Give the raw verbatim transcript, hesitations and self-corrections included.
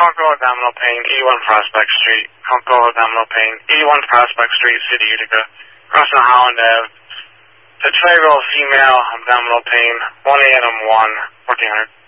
Concord, Abdominal Pain, eighty-one Prospect Street. Concord, Abdominal Pain, eighty-one Prospect Street, City, Utica. Crossing Holland Ave. The twelve-year-old female, abdominal pain, one A and M one, fourteen hundred.